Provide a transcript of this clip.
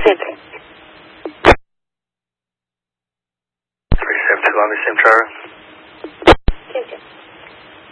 Speaking. 372 on the same tower. 谢谢。